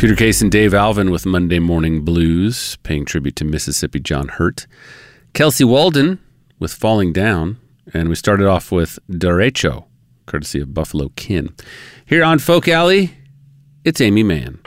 Peter Case and Dave Alvin with Monday Morning Blues, paying tribute to Mississippi John Hurt. Kelsey Walden with Falling Down. And we started off with Derecho, courtesy of Buffalo Kin. Here on Folk Alley, it's Amy Mann.